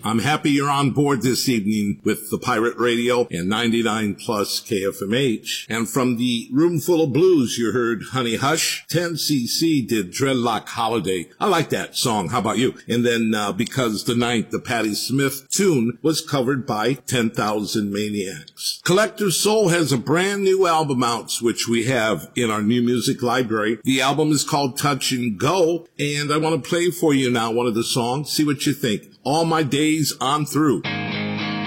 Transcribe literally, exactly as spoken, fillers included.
I'm happy you're on board this evening with the Pirate Radio and ninety-nine plus K F M H. And from the Room Full of Blues, you heard Honey Hush. ten C C did Dreadlock Holiday. I like that song. How about you? And then uh, Because the Ninth, the Patti Smith tune was covered by ten thousand Maniacs. Collective Soul has a brand new album out, which we have in our new music library. The album is called Touch and Go, and I want to play for you now one of the songs. See what you think. All My Days On Through.